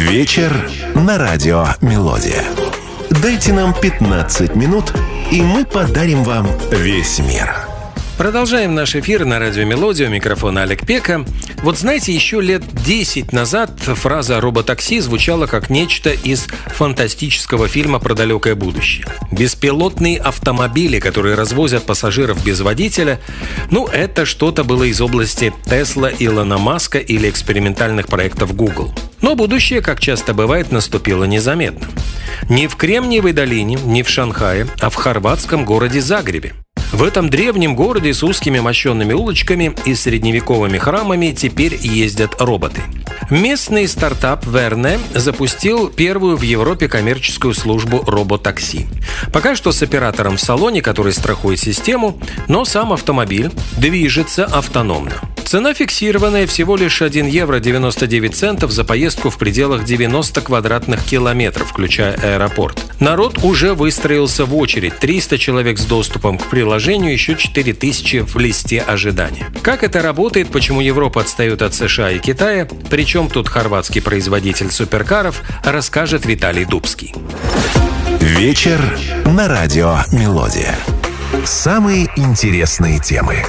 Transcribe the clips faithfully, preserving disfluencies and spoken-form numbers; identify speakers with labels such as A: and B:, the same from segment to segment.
A: Вечер на радио «Мелодия». Дайте нам пятнадцать минут, и мы подарим вам весь мир.
B: Продолжаем наш эфир на радио «Мелодия». У микрофона Олег Пека. Вот знаете, еще лет десять назад фраза «роботакси» звучала как нечто из фантастического фильма про далекое будущее. Беспилотные автомобили, которые развозят пассажиров без водителя, ну, это что-то было из области Тесла, Илона Маска или экспериментальных проектов Google. Но будущее, как часто бывает, наступило незаметно. Не в Кремниевой долине, не в Шанхае, а в хорватском городе Загребе. В этом древнем городе с узкими мощенными улочками и средневековыми храмами теперь ездят роботы. Местный стартап Верне запустил первую в Европе коммерческую службу роботакси. Пока что с оператором в салоне, который страхует систему, но сам автомобиль движется автономно. Цена фиксированная, всего лишь один евро девяносто девять центов за поездку в пределах девяноста квадратных километров, включая аэропорт. Народ уже выстроился в очередь. триста человек с доступом к приложению, еще четыре тысячи в листе ожидания. Как это работает, почему Европа отстает от США и Китая, причем тут хорватский производитель суперкаров, расскажет Виталий Дубский.
A: Вечер на радио «Мелодия». Самые интересные темы.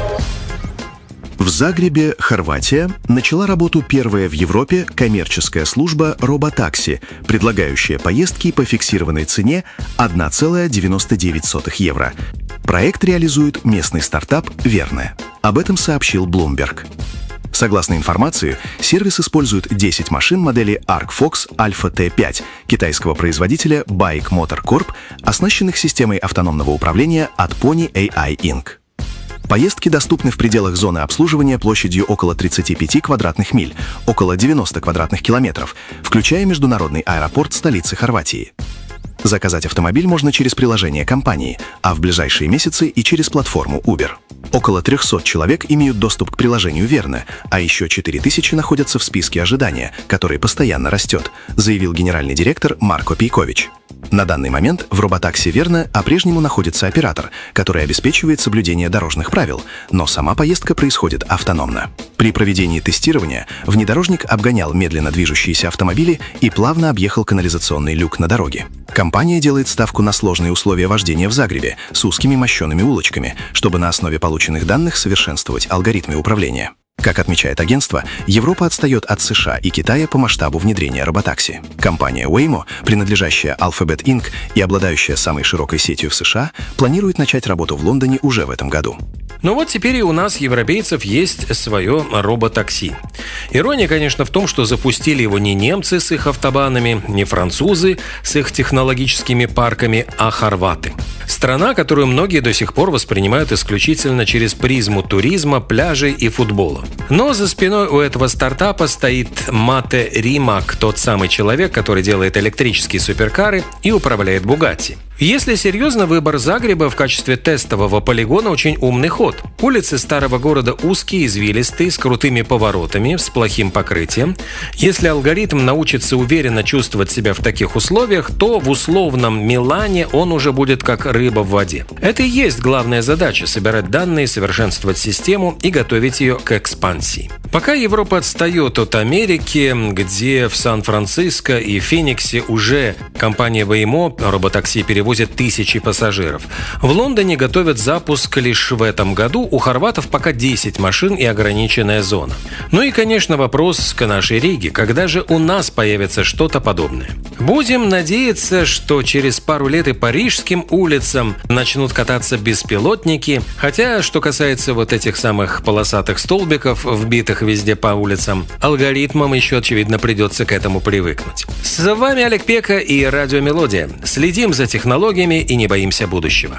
C: В Загребе, Хорватия, начала работу первая в Европе коммерческая служба роботакси, предлагающая поездки по фиксированной цене одна целая девяносто девять сотых евро. Проект реализует местный стартап Верне. Об этом сообщил Bloomberg. Согласно информации, сервис использует десять машин модели Arcfox Alpha T пять китайского производителя Bike Motor Corp, оснащенных системой автономного управления от Pony эй ай инкорпорейтед. Поездки доступны в пределах зоны обслуживания площадью около тридцати пяти квадратных миль, около девяноста квадратных километров, включая международный аэропорт столицы Хорватии. Заказать автомобиль можно через приложение компании, а в ближайшие месяцы и через платформу Uber. Около трехсот человек имеют доступ к приложению Верне, а еще четыре тысячи находятся в списке ожидания, который постоянно растет, заявил генеральный директор Марко Пейкович. На данный момент в роботакси Верне по-прежнему находится оператор, который обеспечивает соблюдение дорожных правил, но сама поездка происходит автономно. При проведении тестирования внедорожник обгонял медленно движущиеся автомобили и плавно объехал канализационный люк на дороге. Компания делает ставку на сложные условия вождения в Загребе с узкими мощеными улочками, чтобы на основе полученных данных совершенствовать алгоритмы управления. Как отмечает агентство, Европа отстает от США и Китая по масштабу внедрения роботакси. Компания Waymo, принадлежащая Alphabet инкорпорейтед и обладающая самой широкой сетью в США, планирует начать работу в Лондоне уже в этом году.
B: Ну вот теперь и у нас, европейцев, есть свое роботакси. Ирония, конечно, в том, что запустили его не немцы с их автобанами, не французы с их технологическими парками, а хорваты. Страна, которую многие до сих пор воспринимают исключительно через призму туризма, пляжей и футбола. Но за спиной у этого стартапа стоит Мате Римак, тот самый человек, который делает электрические суперкары и управляет Бугатти. Если серьезно, выбор Загреба в качестве тестового полигона очень умный ход. Улицы старого города узкие, извилистые, с крутыми поворотами, с плохим покрытием. Если алгоритм научится уверенно чувствовать себя в таких условиях, то в условном Милане он уже будет как рыба в воде. Это и есть главная задача – собирать данные, совершенствовать систему и готовить ее к экспансии. Пока Европа отстает от Америки, где в Сан-Франциско и Фениксе уже компания Waymo роботакси перевозит тысячи пассажиров. В Лондоне готовят запуск лишь в этом году, у хорватов пока десять машин и ограниченная зона. Ну и, конечно, вопрос к нашей Риге. Когда же у нас появится что-то подобное? Будем надеяться, что через пару лет и по рижским улицам начнут кататься беспилотники. Хотя, что касается вот этих самых полосатых столбиков, вбитых везде по улицам, алгоритмам еще, очевидно, придется к этому привыкнуть. С вами Олег Пека и радио «Мелодия». Следим за технологиями и не боимся будущего.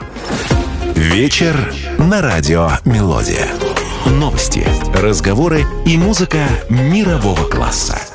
A: Вечер на радио «Мелодия». Новости, разговоры и музыка мирового класса.